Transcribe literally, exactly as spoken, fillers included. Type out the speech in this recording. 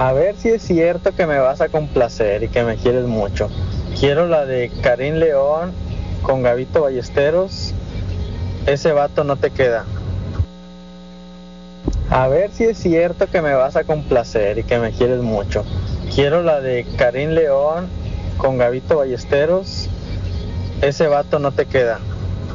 A ver si es cierto que me vas a complacer y que me quieres mucho. Quiero la de Karim León con Gabito Ballesteros. Ese vato no te queda. A ver si es cierto que me vas a complacer y que me quieres mucho. Quiero la de Karim León con Gabito Ballesteros. Ese vato no te queda.